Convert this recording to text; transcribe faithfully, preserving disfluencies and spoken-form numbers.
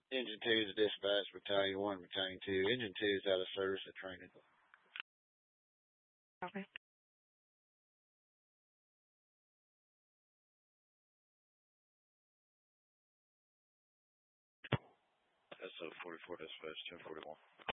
Engine two is dispatch, Battalion one, Battalion two. Engine two is out of service at training. Okay. S O forty-four dispatch, ten forty-one.